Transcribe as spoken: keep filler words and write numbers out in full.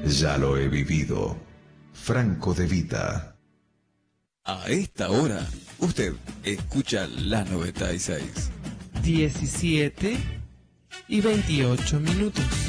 Ya lo he vivido. Franco De Vita. A esta hora, usted escucha la noventa y seis. diecisiete y veintiocho minutos.